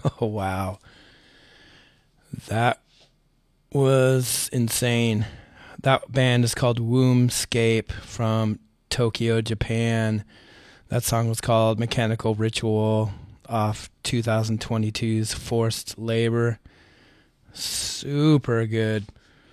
Oh, wow. That was insane. That band is called Wombscape from Tokyo, Japan. That song was called Mechanical Ritual off 2022's Forced Labor. Super good.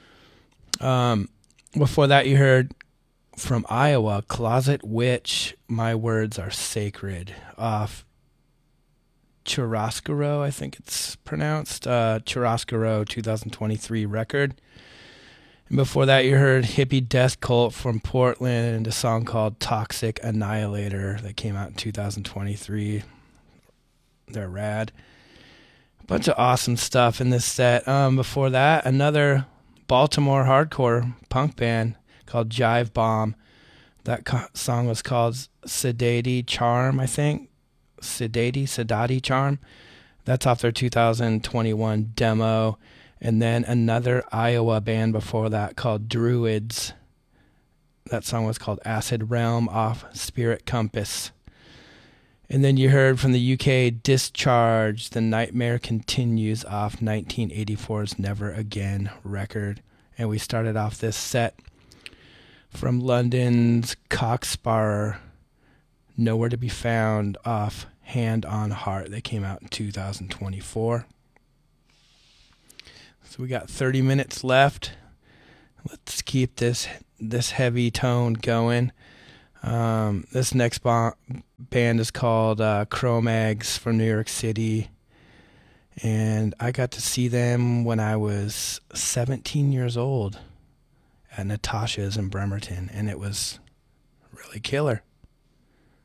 Before that, you heard from Iowa, Closet Witch, My Words Are Sacred off Churrascaro, I think it's pronounced. Churrascaro 2023 record. And before that, you heard Hippie Death Cult from Portland and a song called Toxic Annihilator that came out in 2023. They're rad. A bunch of awesome stuff in this set. Before that, another Baltimore hardcore punk band called Jive Bomb. That song was called Sedati Charm, I think. Sedati Charm. That's off their 2021 demo. And then another Iowa band before that called Druids. That song was called Acid Realm off Spirit Compass. And then you heard from the UK Discharge, The Nightmare Continues off 1984's Never Again record. And we started off this set from London's Cocksparrer, Nowhere to Be Found off Hand on Heart. They came out in 2024. So we got 30 minutes left. Let's keep this heavy tone going. This next band is called Cro-Mags from New York City. And I got to see them when I was 17 years old at Natasha's in Bremerton. And it was really killer.